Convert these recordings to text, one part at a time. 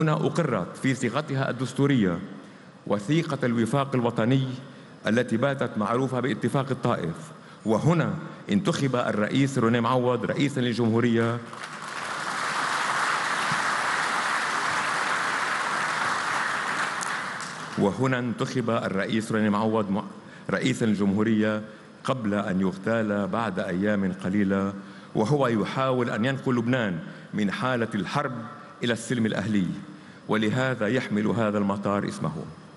هنا أقرت في صيغتها الدستورية وثيقة الوفاق الوطني التي باتت معروفة باتفاق الطائف، وهنا انتخب الرئيس روني معوض رئيسا للجمهورية رئيسا للجمهورية قبل أن يغتال بعد أيام قليلة، وهو يحاول أن ينقل لبنان من حالة الحرب إلى السلم الأهلي، ولهذا يحمل هذا المطار اسمه.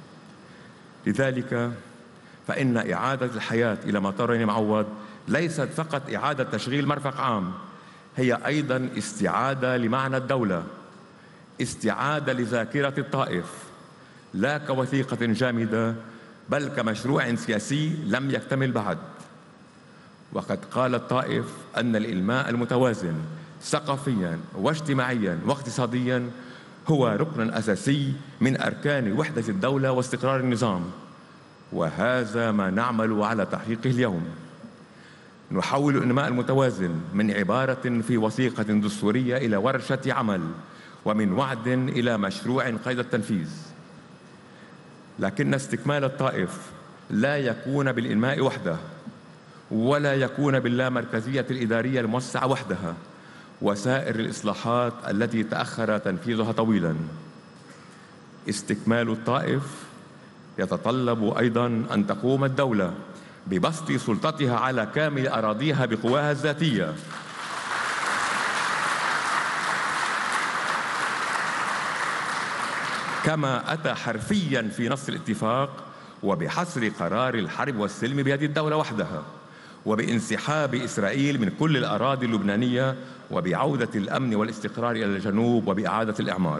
لذلك فإن إعادة الحياة إلى مطار روني معوض ليست فقط إعادة تشغيل مرفق عام، هي أيضا استعادة لمعنى الدولة، استعادة لذاكرة الطائف، لا كوثيقة جامدة بل كمشروع سياسي لم يكتمل بعد. وقد قال الطائف أن الإنماء المتوازن ثقافيا واجتماعيا واقتصاديا هو ركن أساسي من أركان وحدة الدولة واستقرار النظام، وهذا ما نعمل على تحقيقه اليوم. نحول الإنماء المتوازن من عبارة في وثيقة دستورية إلى ورشة عمل، ومن وعد إلى مشروع قيد التنفيذ. لكن استكمال الطائف لا يكون بالإنماء وحده، ولا يكون باللامركزية الإدارية الموسعة وحدها، وسائر الإصلاحات التي تأخر تنفيذها طويلا. استكمال الطائف يتطلب أيضا أن تقوم الدولة ببسط سلطتها على كامل أراضيها بقواها الذاتية، كما أتى حرفيا في نص الاتفاق، وبحصر قرار الحرب والسلم بيد الدولة وحدها، وبانسحاب إسرائيل من كل الأراضي اللبنانية، وبعودة الأمن والاستقرار إلى الجنوب، وبإعادة الإعمار.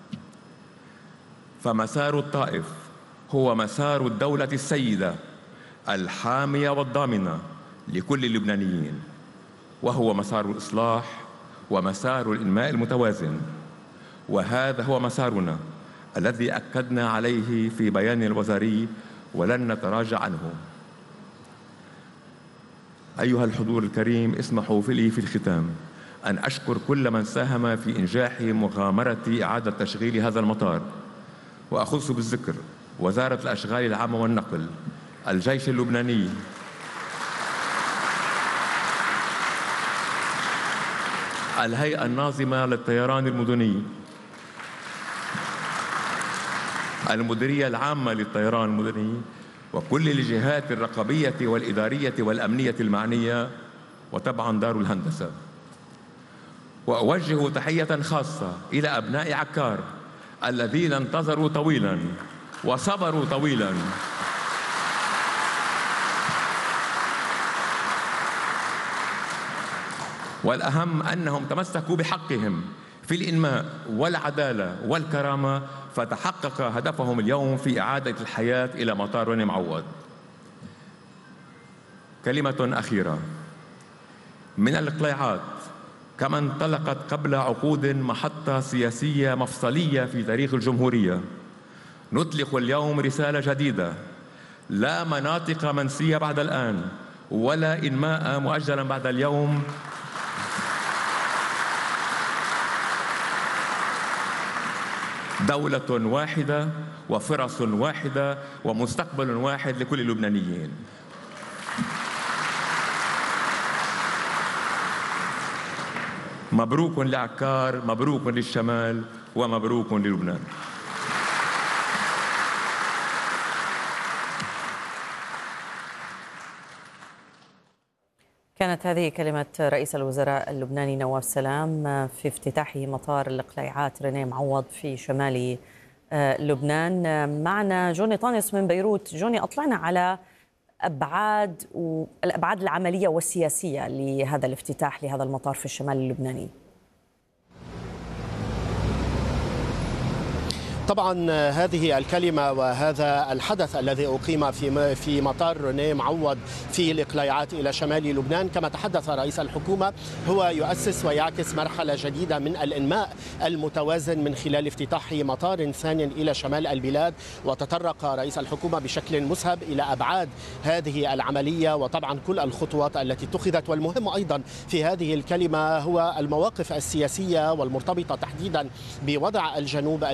فمسار الطائف هو مسار الدولة السيدة الحامية والضامنة لكل اللبنانيين، وهو مسار الإصلاح ومسار الإنماء المتوازن، وهذا هو مسارنا الذي أكدنا عليه في بيان الوزاري ولن نتراجع عنه. أيها الحضور الكريم، اسمحوا لي في الختام أن أشكر كل من ساهم في إنجاح مغامرة إعادة تشغيل هذا المطار، وأخص بالذكر وزارة الأشغال العامة والنقل، الجيش اللبناني، الهيئة الناظمة للطيران المدني، المديرية العامة للطيران المدني، وكل الجهات الرقابية والإدارية والأمنية المعنية، وطبعا دار الهندسة. وأوجه تحية خاصة إلى أبناء عكار الذين انتظروا طويلا وصبروا طويلا، والأهم أنهم تمسكوا بحقهم في الإنماء والعدالة والكرامة، فتحقق هدفهم اليوم في إعادة الحياة إلى مطار روني معوض. كلمة أخيرة: من الإقلاعات كما انطلقت قبل عقود محطة سياسية مفصلية في تاريخ الجمهورية، نطلق اليوم رسالة جديدة: لا مناطق منسية بعد الآن، ولا إنماء مؤجلا بعد اليوم. دولة واحدة وفرص واحدة ومستقبل واحد لكل اللبنانيين. مبروك لعكار، مبروك للشمال، ومبروك للبنان. كانت هذه كلمة رئيس الوزراء اللبناني نواف سلام في افتتاح مطار القليعات روني معوض في شمال لبنان. معنا جوني طانس من بيروت. جوني، أطلعنا على الأبعاد العملية والسياسية لهذا الافتتاح لهذا المطار في الشمال اللبناني. طبعا هذه الكلمة وهذا الحدث الذي أقيم في مطار روني معوض في الإقلاعات إلى شمال لبنان كما تحدث رئيس الحكومة هو يؤسس ويعكس مرحلة جديدة من الإنماء المتوازن من خلال افتتاح مطار ثاني إلى شمال البلاد. وتطرق رئيس الحكومة بشكل مسهب إلى أبعاد هذه العملية وطبعا كل الخطوات التي اتخذت. والمهم أيضا في هذه الكلمة هو المواقف السياسية والمرتبطة تحديدا بوضع الجنوب